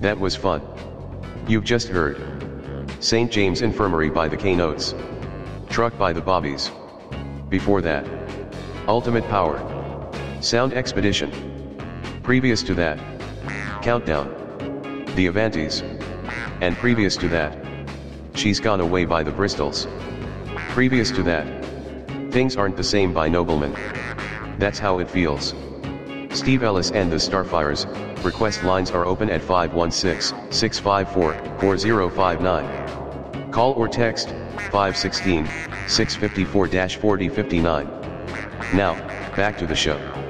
That was fun. You've just heard St. James Infirmary by the K-Notes. Truck by the Bobbies. Before that, Ultimate Power. Sound Expedition. Previous to that, Countdown. The Avantis. And previous to that, She's Gone Away by the Bristols. Previous to that, Things Aren't the Same by Nobleman. That's how it feels. Steve Ellis and the Starfires. Request lines are open at 516-654-4059. Call or text 516-654-4059. Now, back to the show.